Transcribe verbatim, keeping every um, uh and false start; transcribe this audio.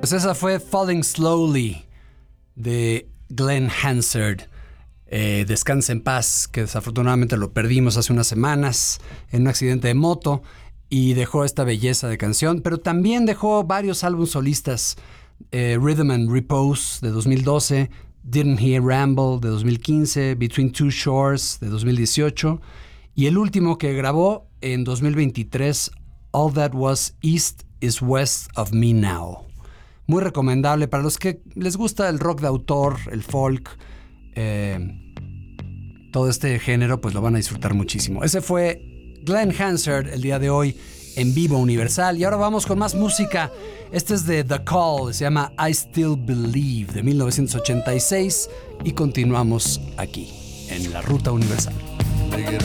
Pues esa fue Falling Slowly de Glenn Hansard. Eh, descansa en paz, que desafortunadamente lo perdimos hace unas semanas en un accidente de moto y dejó esta belleza de canción, pero también dejó varios álbumes solistas. Eh, Rhythm and Repose de dos mil doce, Didn't He Ramble de dos mil quince, Between Two Shores de dos mil dieciocho y el último que grabó en dos mil veintitrés, All That Was East Is West of Me Now. Muy recomendable para los que les gusta el rock de autor, el folk, eh, todo este género, pues lo van a disfrutar muchísimo. Ese fue Glenn Hansard el día de hoy en Vivo Universal. Y ahora vamos con más música. Este es de The Call, se llama I Still Believe, de mil novecientos ochenta y seis, y continuamos aquí en la Ruta Universal.